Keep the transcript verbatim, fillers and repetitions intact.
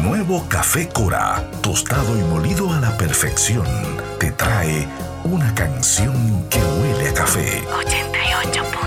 El nuevo Café Cora, tostado y molido a la perfección, te trae una canción que huele a café. ochenta y ocho.